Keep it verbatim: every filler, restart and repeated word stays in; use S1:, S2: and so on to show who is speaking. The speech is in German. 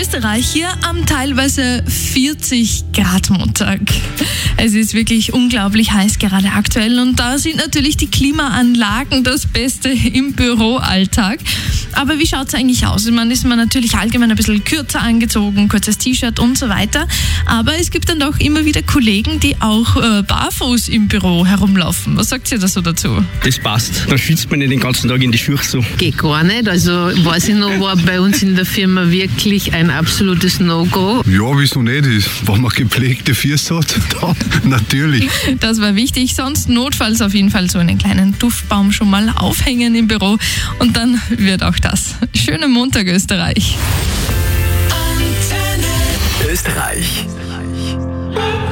S1: Österreich hier am teilweise vierzig Grad Montag. Es ist wirklich unglaublich heiß gerade aktuell und da sind natürlich die Klimaanlagen das Beste im Büroalltag. Aber wie schaut es eigentlich aus? Ich meine, ist man natürlich allgemein ein bisschen kürzer angezogen, kurzes T-Shirt und so weiter. Aber es gibt dann doch immer wieder Kollegen, die auch äh, barfuß im Büro herumlaufen. Was sagt ihr da so dazu?
S2: Das passt. Dann schwitzt man nicht den ganzen Tag in die Schuhe so.
S3: Geht gar nicht. Also weiß ich noch, war bei uns in der Firma wirklich ein absolutes No-Go.
S4: Ja, wieso nicht? Wenn man gepflegte Füße hat, dann natürlich.
S1: Das war wichtig. Sonst notfalls auf jeden Fall so einen kleinen Duftbaum schon mal aufhängen im Büro. Und dann wird auch das. Schönen Montag, Österreich.
S5: Österreich.